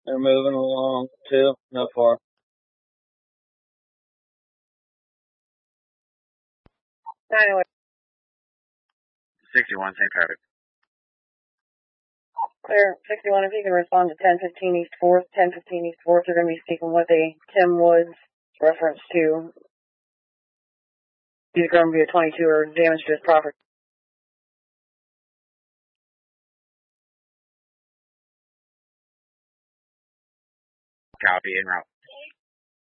They're moving along, too. Not far. Anyway. 61, St. Patrick. Clear, 61, if you can respond to 1015 East 4th. 1015 East 4th, you're going to be speaking with a Tim Woods reference to either going to be a 22 or damage to his property. Copy, en route.